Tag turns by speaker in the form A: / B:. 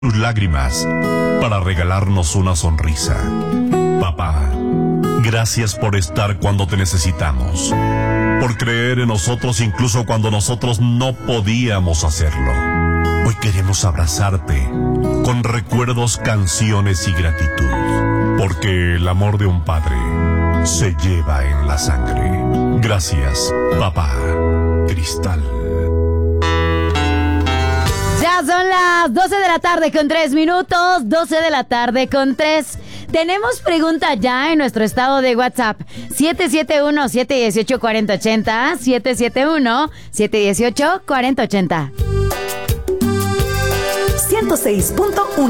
A: sus lágrimas para regalarnos una sonrisa. Papá, gracias por estar cuando te necesitamos, por creer en nosotros incluso cuando nosotros no podíamos hacerlo. Hoy queremos abrazarte con recuerdos, canciones y gratitud, porque el amor de un padre se lleva en la sangre. Gracias, papá. Cristal.
B: Ya son las 12 de la tarde con 3 minutos, 12 de la tarde con 3. Tenemos pregunta ya en nuestro estado de WhatsApp, 771-718-4080, 771-718-4080.
C: 106.1